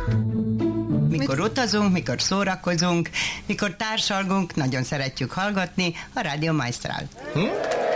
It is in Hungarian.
Mikor utazunk, mikor szórakozunk, mikor társalgunk, nagyon szeretjük hallgatni a Rádió Maestral.